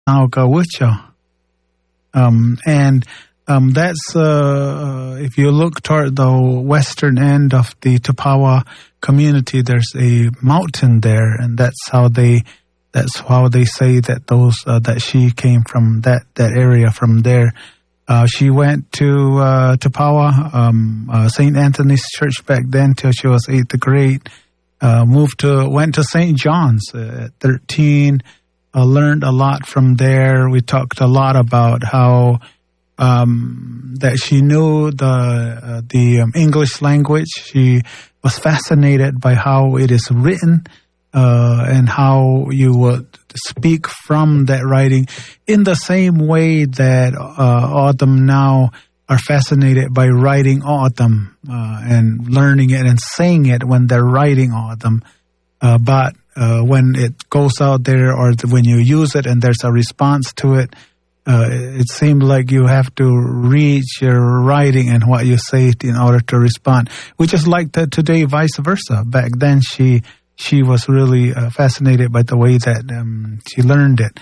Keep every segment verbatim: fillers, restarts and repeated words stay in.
Naugawucha. Um, and um, that's, uh, if you look toward the western end of the Tapawa community, there's a mountain there, and that's how they, that's how they say that those, uh, that she came from that, that area from there. Uh, she went to, uh, Tapawa, um, uh, Saint Anthony's Church back then till she was eighth grade, uh, moved to, went to Saint John's at thirteen, uh, learned a lot from there. We talked a lot about how, um, that she knew the, uh, the um, English language. She was fascinated by how it is written, uh, and how you would speak from that writing in the same way that, uh, Autumn now are fascinated by writing Autumn, uh, and learning it and saying it when they're writing Autumn. Uh, but, uh, when it goes out there or when you use it and there's a response to it, uh, it seemed like you have to read your writing and what you say in order to respond. We just like that today, vice versa. Back then, she, she was really uh, fascinated by the way that um, she learned it.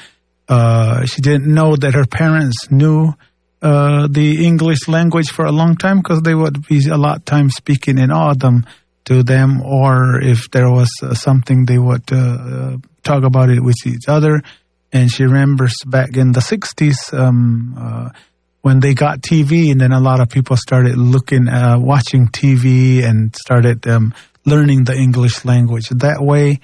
Uh, she didn't know that her parents knew uh, the English language for a long time because they would be a lot of times speaking in Autumn to them, or if there was uh, something, they would uh, uh, talk about it with each other. And she remembers back in the sixties um, uh, when they got T V, and then a lot of people started looking, uh, watching T V and started um, learning the English language that way.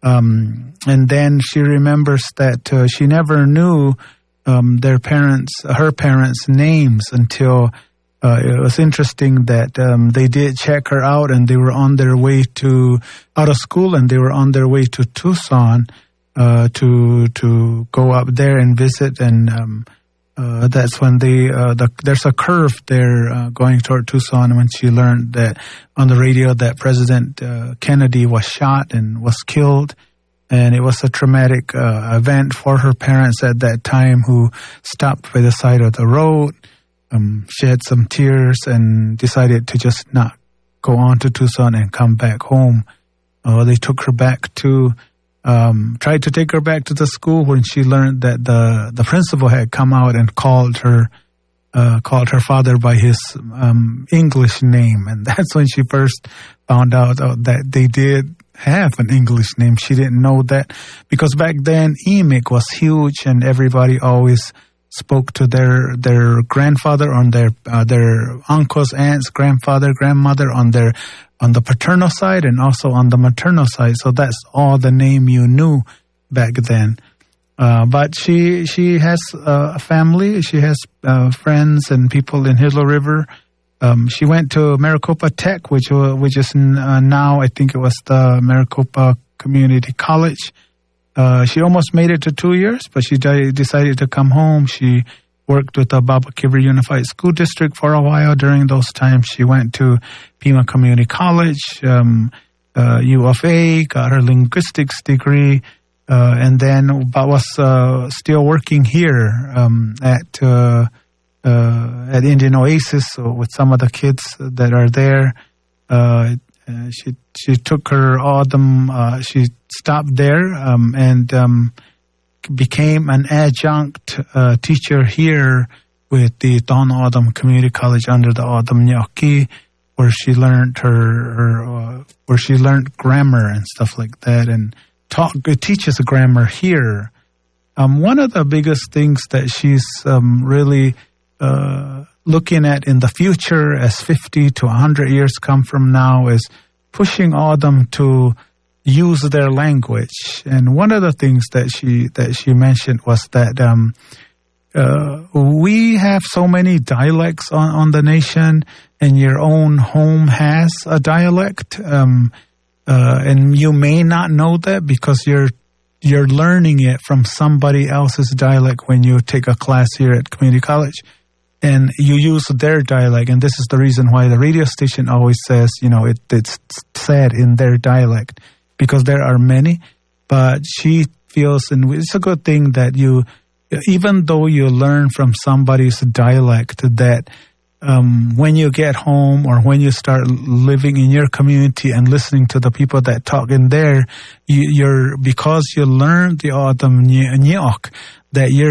Um, and then she remembers that uh, she never knew um, their parents, her parents' names until uh, it was interesting that um, they did check her out, and they were on their way to, out of school, and they were on their way to Tucson uh, to to go up there and visit. And um, uh, that's when they, uh, the, there's a curve there uh, going toward Tucson when she learned that on the radio that President uh, Kennedy was shot and was killed. And it was a traumatic uh, event for her parents at that time, who stopped by the side of the road, um, shed some tears, and decided to just not go on to Tucson and come back home. Uh, they took her back to, um, tried to take her back to the school when she learned that the, the principal had come out and called her, uh, called her father by his um, English name. And that's when she first found out uh, that they did have an English name. She didn't know that because back then Emig was huge, and everybody always spoke to their their grandfather on their uh, their uncles, aunts, grandfather, grandmother on their on the paternal side and also on the maternal side. So that's all the name you knew back then. Uh, but she she has uh, a family. She has uh, friends and people in Hilo River. Um, she went to Maricopa Tech, which which is uh, now, I think it was the Maricopa Community College. Uh, she almost made it to two years, but she d- decided to come home. She worked with the Baba Kivri Unified School District for a while. During those times, she went to Pima Community College, um, uh, U of A, got her linguistics degree, uh, and then but was uh, still working here um, at uh, uh, at Indian Oasis with some of the kids that are there. Uh, uh, she she took her autumn. Uh, she stopped there um, and um, became an adjunct uh, teacher here with the Don Autumn Community College under the Autumn Nyoki, where she learned her, her uh, where she learned grammar and stuff like that, and taught teaches grammar here. Um, one of the biggest things that she's um, really uh, looking at in the future, as fifty to one hundred years come from now, is pushing Autumn to use their language. And one of the things that she that she mentioned was that um, uh, we have so many dialects on, on the nation, and your own home has a dialect, um, uh, and you may not know that because you're you're learning it from somebody else's dialect when you take a class here at community college. And you use their dialect, and this is the reason why the radio station always says, you know, it, it's said in their dialect, because there are many. But she feels, and it's a good thing that you, even though you learn from somebody's dialect, that um, when you get home or when you start living in your community and listening to the people that talk in there, you, you're because you learned the Adam Nyok, that you're